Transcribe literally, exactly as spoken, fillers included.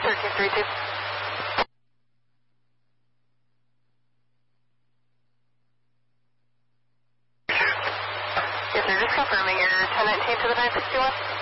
thirteen three two. Yes, sir. Just confirming your ten nineteen to the nine sixty-one.